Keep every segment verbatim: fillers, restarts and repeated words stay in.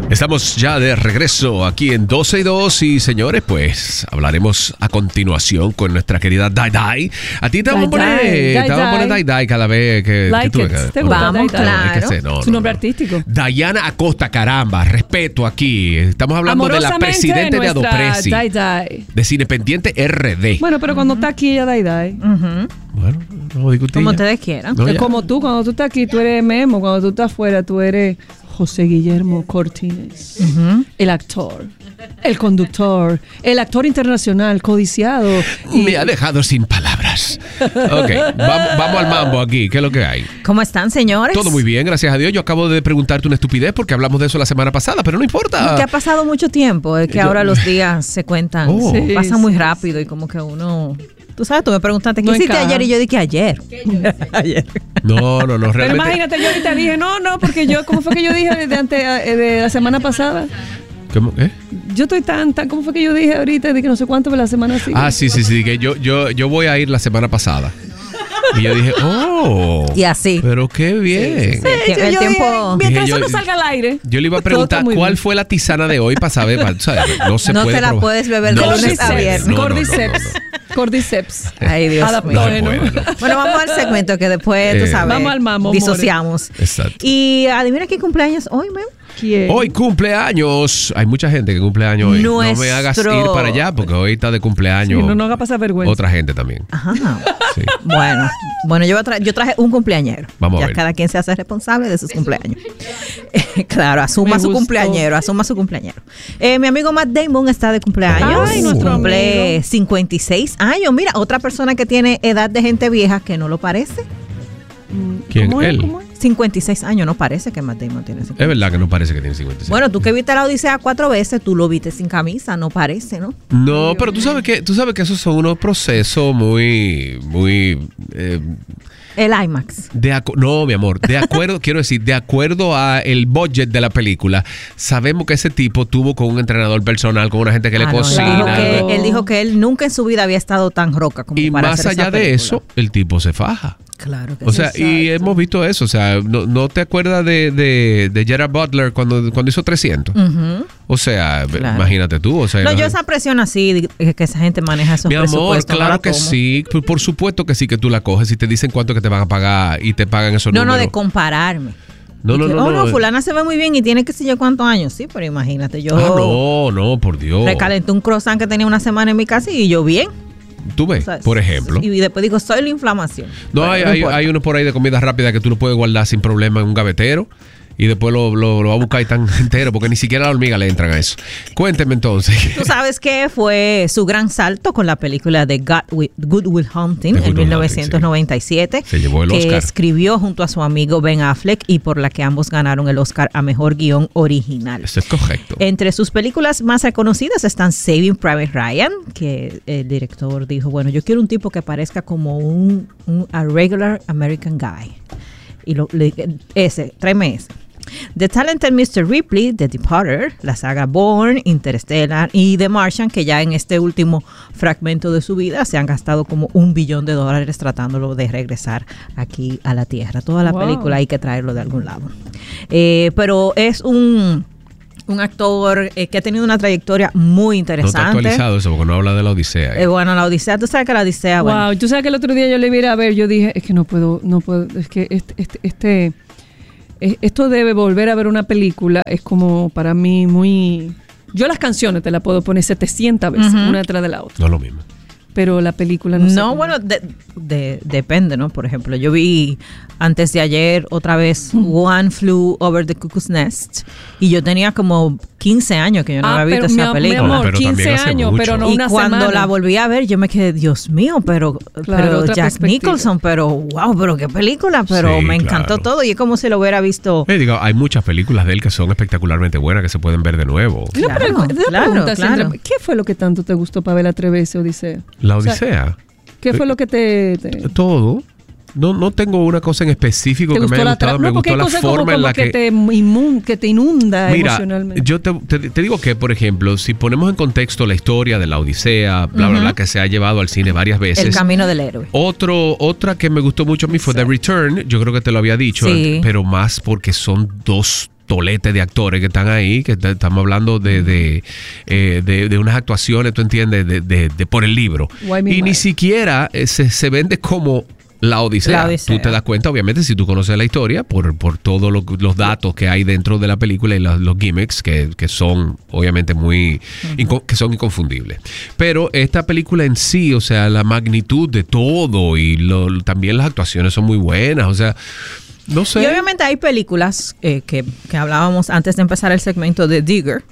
Estamos ya de regreso aquí en doce y dos y señores, pues hablaremos a continuación con nuestra querida Dai Dai. A ti te vamos a poner, te vamos a poner Dai Dai cada vez que, like que tú it. que, Vamos, claro. Es no, su no, nombre no. artístico. Diana Acosta, caramba, respeto aquí. Estamos hablando de la presidente de Adopresi. Dai Dai. De Cinependiente R D. Bueno, pero cuando uh-huh. está aquí ella Dai Dai. Uh-huh. Bueno, no discutir. Como ustedes quieran. No, es como tú, cuando tú estás aquí, tú eres Memo. Cuando tú estás afuera, tú eres José Guillermo Cortines. Uh-huh. El actor, el conductor, el actor internacional codiciado. Y... Me ha dejado sin palabras. Ok, vamos, vamos al mambo aquí. ¿Qué es lo que hay? ¿Cómo están, señores? Todo muy bien, gracias a Dios. Yo acabo de preguntarte una estupidez porque hablamos de eso la semana pasada, pero no importa. Que ha pasado mucho tiempo, es que Yo... ahora los días se cuentan, Oh. sí, pasan sí, muy sí. rápido y como que uno... Tú sabes, tú me preguntaste, ¿qué No hiciste encaja. ayer? Y yo dije, ayer. ayer. No, no, no, Pero realmente. imagínate, yo ahorita dije, no, no, porque yo, ¿cómo fue que yo dije de, ante, de la semana pasada? ¿Cómo? ¿Eh? Yo estoy tan, tan, ¿cómo fue que yo dije ahorita de que no sé cuánto de la semana sigue? Ah, sí, sí, sí, que yo, yo, yo voy a ir la semana pasada. Y yo dije, oh. Y así. Pero qué bien. Sí, sí, sí. El yo tiempo- dije, mientras Dije eso yo- no salga al aire. Yo le iba a todo preguntar está muy cuál bien. fue la tisana de hoy para saber, para- ¿sabes? No se No puede te la probar. puedes beber de No lunes se a puede. viernes. No, no, no, no, Cordyceps. no. Cordyceps. Ay, Dios mío. Adaptógeno. No se puede, no. Bueno, vamos al segmento que después, Eh, tú sabes, Vamos al mambo, disociamos. Exacto. Y adivina qué cumpleaños hoy, Mem. ¿Quién? Hoy cumpleaños. Hay mucha gente que cumpleaños hoy. No me hagas ir Nuestro- para allá porque hoy está de cumpleaños Sí, no nos haga pasar vergüenza. otra gente también. Ajá. Sí. Bueno, bueno, yo, tra- yo traje un cumpleañero. Vamos a ya ver. cada quien se hace responsable de sus cumpleaños. claro, asuma Me su gustó. cumpleañero, asuma su cumpleañero. Eh, mi amigo Matt Damon está de cumpleaños. Ay, nuestro Cumple amigo. cincuenta y seis años. Mira, otra persona que tiene edad de gente vieja que no lo parece. ¿Quién? ¿Cómo es? Él. ¿Cómo es? cincuenta y seis años, no parece que Matt Damon tiene cincuenta y seis. Es verdad que no parece que tiene cincuenta y seis. Bueno, tú que viste la Odisea cuatro veces, tú lo viste sin camisa, no parece, ¿no? No, pero tú sabes que tú sabes que esos son unos procesos muy muy eh, El IMAX. de acu- no, mi amor, de acuerdo, quiero decir, de acuerdo a el budget de la película, sabemos que ese tipo tuvo con un entrenador personal, con una gente que le Ah, no, cocina. él, dijo Claro. que, él dijo que él nunca en su vida había estado tan roca como Y para más hacer esa allá de película. eso, el tipo se faja. Claro que O sí. sea, y hemos visto eso. O sea, ¿no, no te acuerdas de, de, de Gerard Butler cuando, cuando hizo trescientos? Ujú. O sea, Claro. imagínate tú. O sea, No, no- yo esa presión así, de que esa gente maneja esos Mi amor, presupuestos. no claro la que tomo. sí. Por, por supuesto que sí que tú la coges y te dicen cuánto que te van a pagar y te pagan esos No, no, números. de compararme. No, Y no, que, no, oh, no. no, fulana se ve muy bien y tiene que sé yo cuántos años. Sí, pero imagínate, yo Ah, no, no, por Dios. recalenté un croissant que tenía una semana en mi casa y yo bien. Tú ves, O sea, por ejemplo. Y después digo, soy la inflamación. No, Bueno, hay, hay, importa. hay uno por ahí de comida rápida que tú lo puedes guardar sin problema en un gavetero y después lo, lo, lo va a buscar y tan entero porque ni siquiera la hormiga le entran a eso. Cuénteme entonces. Tú sabes que fue su gran salto con la película de God Will, Good Will Hunting De Good en Will mil novecientos noventa y siete. Hunting, sí. Se llevó el que Oscar. escribió junto a su amigo Ben Affleck y por la que ambos ganaron el Oscar a Mejor Guión Original. Eso es correcto. Entre sus películas más reconocidas están Saving Private Ryan, que el director dijo, bueno, yo quiero un tipo que parezca como un, un a regular American guy. Y lo, le- ese, tráeme ese. The Talented mister Ripley, The Departed, la saga Bourne, Interstellar y The Martian, que ya en este último fragmento de su vida se han gastado como un billón de dólares tratándolo de regresar aquí a la Tierra. Toda la Wow. película hay que traerlo de algún lado. Eh, pero es un... Un actor eh, que ha tenido una trayectoria muy No está interesante. actualizado eso porque no habla de la Odisea. Eh, bueno, la Odisea, tú sabes que la Odisea, bueno, Wow, tú sabes que el otro día yo le vi a ver, yo dije, es que no puedo, no puedo, es que este, este, este, eh, esto debe volver a ver una película, es como para mí muy, yo las canciones te las puedo poner setecientas veces, Ujú. una detrás de la otra, No es lo mismo. pero la película no sé no, cómo. bueno, de- de- depende, ¿no? Por ejemplo, yo vi antes de ayer otra vez One Flew Over the Cuckoo's Nest y yo tenía como quince años que yo no Ah, había visto pero, mi esa am- película. mi amor, pero también quince hace años, mucho. pero no y una cuando semana. la volví a ver, yo me quedé, Dios mío, pero, Claro, pero otra Jack perspectiva. Nicholson, pero wow, pero qué película, pero Sí, me encantó claro. todo y es como si lo hubiera visto. Eh, digo, hay muchas películas de él que son espectacularmente buenas que se pueden ver de nuevo. Una Claro, pregu- una claro, pregunta, claro. Sandra, ¿qué fue lo que tanto te gustó para verla tres veces, Odisea? La O sea, Odisea. ¿Qué fue lo que te... te- Todo. No, no tengo una cosa en específico ¿Te que me gustó haya la gustado. tra- Me no, porque gustó hay la cosas como, forma en como la que, que... te inmun- que te inunda Mira, emocionalmente. yo te, te- te digo que, por ejemplo, si ponemos en contexto la historia de la Odisea, bla, bla, Ujú. bla, que se ha llevado al cine varias veces. El camino del héroe. Otro, otra que me gustó mucho a mí fue The Return. Yo creo que te lo había dicho, Sí. pero más porque son dos tolete de actores que están ahí, que t- estamos hablando de, de, eh, de, de unas actuaciones, tú entiendes, de, de, de por el libro. Why me Y ni mad? siquiera eh, se, se vende como la Odisea. La Odisea. Tú te das cuenta, obviamente, si tú conoces la historia, por, por todos lo, los datos que hay dentro de la película y los, los gimmicks que, que son, obviamente, muy uh-huh. inco- que son inconfundibles. Pero esta película en sí, o sea, la magnitud de todo y lo, también las actuaciones son muy buenas, o sea, no sé. Y obviamente hay películas eh, que, que hablábamos antes de empezar el segmento de Digger,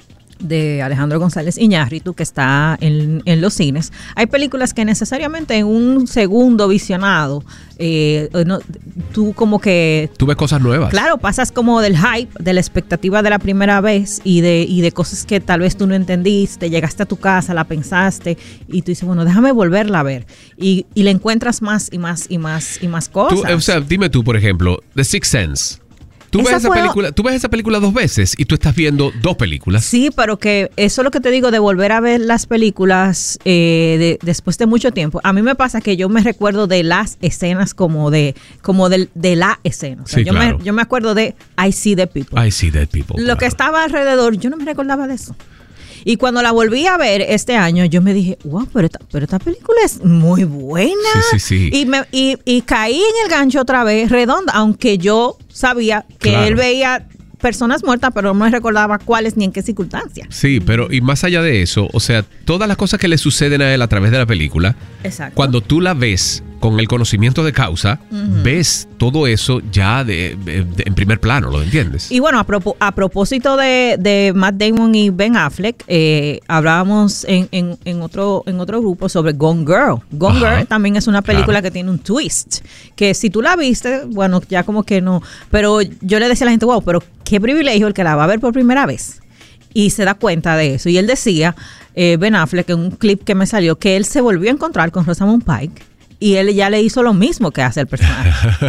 de Alejandro González Iñárritu, que está en, en los cines. Hay películas que necesariamente en un segundo visionado, eh, no, tú como que... Tú ves cosas nuevas. Claro, pasas como del hype, de la expectativa de la primera vez y de, y de cosas que tal vez tú no entendiste, llegaste a tu casa, la pensaste y tú dices, bueno, déjame volverla a ver. Y, y le encuentras más y más y más y más cosas. Tú, o sea, dime tú, por ejemplo, The Sixth Sense. Tú ves, Esa esa fue- película, tú ves esa película dos veces y tú estás viendo dos películas. Sí, pero que eso es lo que te digo de volver a ver las películas eh, de, después de mucho tiempo. A mí me pasa que yo me recuerdo de las escenas como de como de, de la escena. O sea, Sí, yo, claro. me, yo me acuerdo de I See the People. I see dead people. Lo claro. que estaba alrededor, yo no me recordaba de eso. Y cuando la volví a ver este año, yo me dije, wow, pero esta, pero esta película es muy buena. Sí, sí, sí. Y, me, y, y caí en el gancho otra vez, redonda, aunque yo sabía que Claro. él veía personas muertas, pero no me recordaba cuáles ni en qué circunstancias. Sí, pero y más allá de eso, o sea, todas las cosas que le suceden a él a través de la película, Exacto. cuando tú la ves con el conocimiento de causa, uh-huh. ves todo eso ya de, de- de- en primer plano, ¿lo entiendes? Y bueno, a, propo- a propósito de, de Matt Damon y Ben Affleck, eh, hablábamos en, en, en otro en otro grupo sobre Gone Girl. Gone Ajá. Girl también es una película Claro. que tiene un twist, que si tú la viste, bueno, ya como que no, pero yo le decía a la gente, wow, pero qué privilegio el que la va a ver por primera vez y se da cuenta de eso. Y él decía, eh, Ben Affleck, en un clip que me salió, que él se volvió a encontrar con Rosamund Pike y él ya le hizo lo mismo que hace el personaje.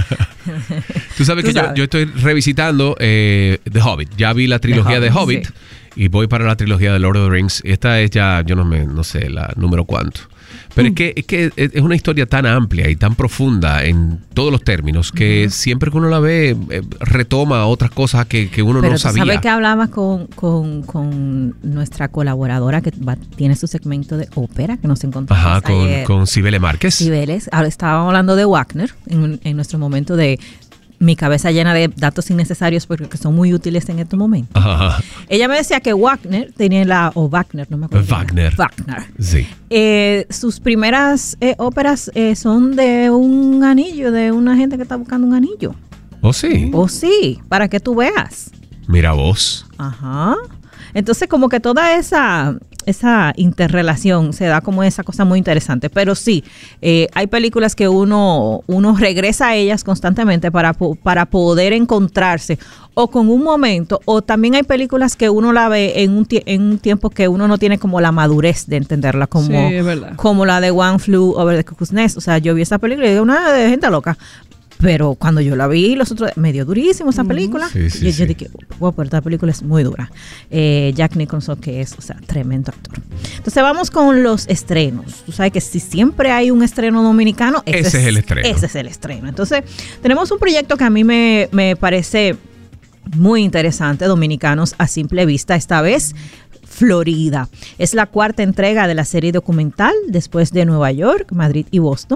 Tú sabes Tú que yo, sabes. yo estoy revisitando eh, The Hobbit. Ya vi la trilogía de Hobbit, Hobbit sí. y voy para la trilogía de Lord of the Rings. Esta es ya, yo no me, no sé, la número cuánto. Pero es que, es que es una historia tan amplia y tan profunda en todos los términos que siempre que uno la ve eh, retoma otras cosas que, que uno Pero no tú sabía. sabes que hablaba con, con, con nuestra colaboradora que va- tiene su segmento de ópera que nos encontramos Ajá, con, ayer. con Cibele Márquez. Cibeles. Ahora estábamos hablando de Wagner en, en nuestro momento de mi cabeza llena de datos innecesarios porque son muy útiles en este momento. Ajá. Ella me decía que Wagner tenía la, o Wagner, no me acuerdo. Wagner. Wagner. Sí. Eh, sus primeras eh, óperas eh, son de un anillo, de una gente que está buscando un anillo. ¿Oh, sí? O sí, para que tú veas. Mira vos. Ajá. Entonces, como que toda esa, esa interrelación se da como esa cosa muy interesante. Pero sí, eh, hay películas que uno, uno regresa a ellas constantemente para, po- para poder encontrarse o con un momento, o también hay películas que uno la ve en un, tie- en un tiempo que uno no tiene como la madurez de entenderla, como, Sí, es verdad. como la de One Flew Over the Cuckoo's Nest. O sea, yo vi esa película y digo, una de gente loca. Pero cuando yo la vi, los otros, me dio durísimo esa película. Sí, sí, y yo sí. dije, wow, pero esta película es muy dura. Eh, Jack Nicholson, que es, o sea, tremendo actor. Entonces vamos con los estrenos. Tú sabes que si siempre hay un estreno dominicano, Ese es el estreno. Ese es el estreno. Entonces, tenemos un proyecto que a mí me, me parece muy interesante, Dominicanos a Simple Vista, esta vez Florida. Es la cuarta entrega de la serie documental después de Nueva York, Madrid y Boston.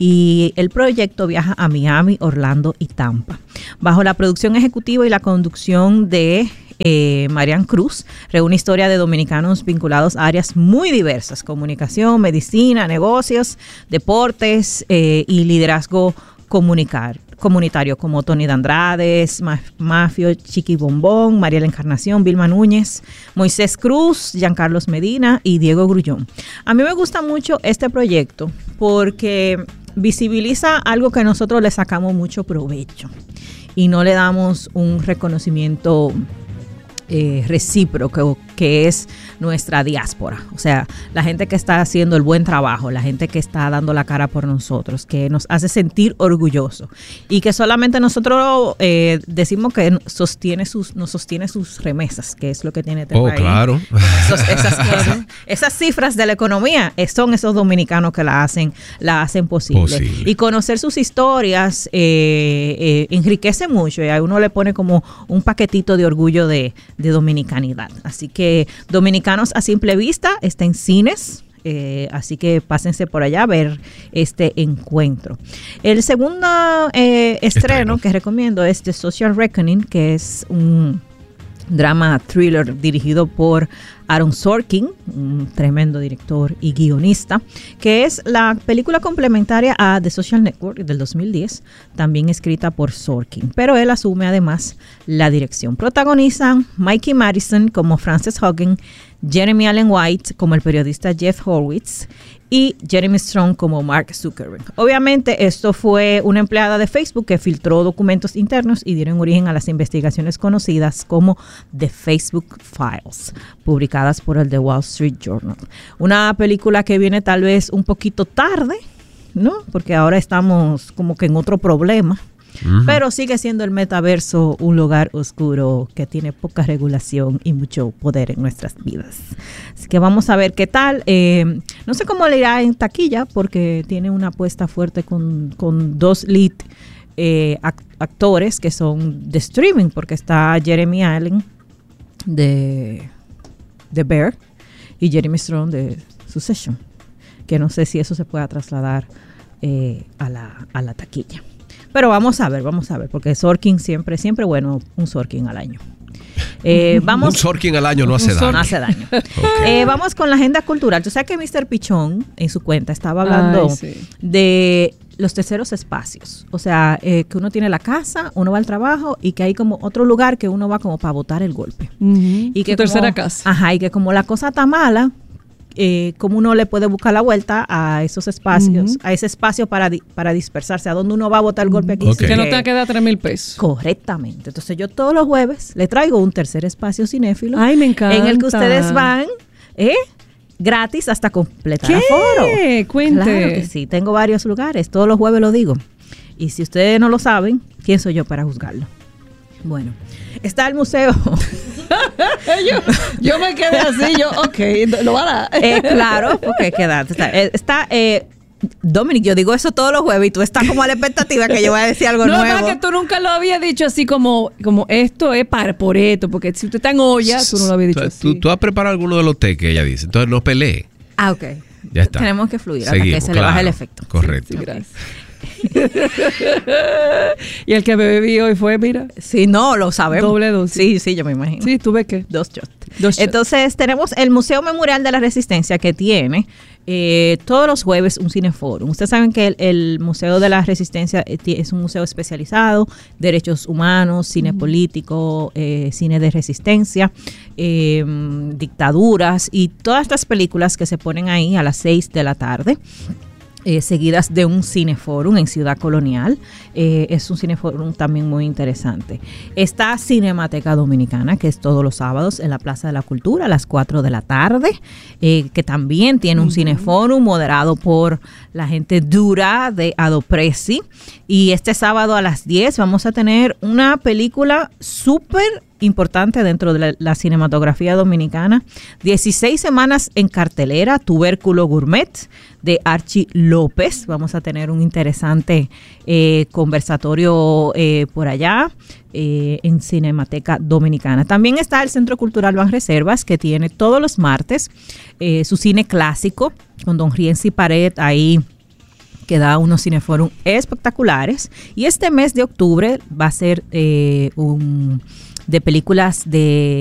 Y el proyecto viaja a Miami, Orlando y Tampa. Bajo la producción ejecutiva y la conducción de eh, Marian Cruz, reúne historia de dominicanos vinculados a áreas muy diversas: comunicación, medicina, negocios, deportes eh, y liderazgo comunicar. comunitario como Tony Dandrades, Ma- Mafio, Chiqui Bombón, Mariela Encarnación, Vilma Núñez, Moisés Cruz, Giancarlos Medina y Diego Grullón. A mí me gusta mucho este proyecto porque visibiliza algo que nosotros le sacamos mucho provecho y no le damos un reconocimiento eh, recíproco que, que es nuestra diáspora, o sea, la gente que está haciendo el buen trabajo, la gente que está dando la cara por nosotros, que nos hace sentir orgullosos y que solamente nosotros eh, decimos que sostiene sus, nos sostiene sus remesas, que es lo que tiene este oh, país. Claro. Esos, esas, esas, esas cifras de la economía son esos dominicanos que la hacen, la hacen posible. posible. Y conocer sus historias eh, eh, enriquece mucho y a uno le pone como un paquetito de orgullo de, de dominicanidad. Así que Dominicanos a simple vista está en cines. Eh, así que pásense por allá a ver este encuentro. El segundo eh, estreno, estreno que recomiendo es The Social Reckoning, que es un drama thriller dirigido por Aaron Sorkin, un tremendo director y guionista, que es la película complementaria a The Social Network del dos mil diez, también escrita por Sorkin, pero él asume además la dirección. Protagonizan Mikey Madison como Frances Hogan, Jeremy Allen White como el periodista Jeff Horwitz y Jeremy Strong como Mark Zuckerberg. Obviamente esto fue una empleada de Facebook que filtró documentos internos y dieron origen a las investigaciones conocidas como The Facebook Files, publicadas por el The Wall Street Journal. Una película que viene tal vez un poquito tarde, ¿no? Porque ahora estamos como que en otro problema. Uh-huh. Pero sigue siendo el metaverso un lugar oscuro que tiene poca regulación y mucho poder en nuestras vidas. Así que vamos a ver qué tal. Eh, no sé cómo le irá en taquilla porque tiene una apuesta fuerte con, con dos lead eh, actores que son de streaming, porque está Jeremy Allen de, de Bear y Jeremy Strong de Succession, que no sé si eso se pueda trasladar eh, a la, a la taquilla. Pero vamos a ver, vamos a ver, porque Sorkin siempre, siempre bueno, un Sorkin al año. Eh, vamos, un Sorkin al año no hace daño. No hace daño. Okay. Eh, vamos con la agenda cultural. Tú sabes que mister Pichón en su cuenta estaba hablando Ay, sí. de los terceros espacios. O sea, eh, que uno tiene la casa, uno va al trabajo y que hay como otro lugar que uno va como para botar el golpe. Uh-huh. Y que tu como, tercera casa. Ajá, y que como la cosa está mala, Eh, cómo uno le puede buscar la vuelta a esos espacios, uh-huh. a ese espacio para, di- para dispersarse, a donde uno va a botar el golpe aquí. Okay. Que no te queda tres mil pesos. Correctamente. Entonces yo todos los jueves le traigo un tercer espacio cinéfilo. Ay, me encanta. En el que ustedes van, ¿eh? gratis hasta completar ¿Qué? aforo. Cuente. Claro que sí, tengo varios lugares, todos los jueves lo digo. Y si ustedes no lo saben, ¿quién soy yo para juzgarlo? Bueno, está el museo. yo, yo me quedé así, yo, ok, lo van a dar. Eh, claro, porque quédate. Está, está eh, Dominic, yo digo eso todos los jueves y tú estás como a la expectativa que yo voy a decir algo no, nuevo. No, es que tú nunca lo habías dicho así como, como esto es para por esto, porque si usted está en olla, tú no lo habías dicho tú, así. Tú, tú has preparado alguno de los té que ella dice, entonces no pelee. Ah, ok. Ya está. Tenemos que fluir Seguimos, hasta que se claro, le baje el efecto. Correcto. Sí, sí, gracias. Y el que bebí hoy fue, mira. Sí, no, lo sabemos. Doble dosis. Sí, sí, yo me imagino. Sí, ¿tuve qué? Dos shots. Dos shots. Entonces, tenemos el Museo Memorial de la Resistencia que tiene eh, todos los jueves un cineforum. Ustedes saben que el, el Museo de la Resistencia es un museo especializado, derechos humanos, cine uh-huh. político, eh, cine de resistencia, eh, dictaduras y todas estas películas que se ponen ahí a las seis de la tarde. Eh, seguidas de un cineforum en Ciudad Colonial. Eh, es un cineforum también muy interesante. Está Cinemateca Dominicana, que es todos los sábados en la Plaza de la Cultura a las cuatro de la tarde, eh, que también tiene un uh-huh. cineforum moderado por la gente dura de Adopresi. Y este sábado a las diez vamos a tener una película súper importante dentro de la, la cinematografía dominicana. dieciséis semanas en cartelera, Tubérculo Gourmet, de Archie López. Vamos a tener un interesante eh, conversatorio eh, por allá eh, en Cinemateca Dominicana. También está el Centro Cultural Banreservas, que tiene todos los martes eh, su cine clásico con don Rienzi Pared ahí, que da unos cineforum espectaculares. Y este mes de octubre va a ser eh, un de películas de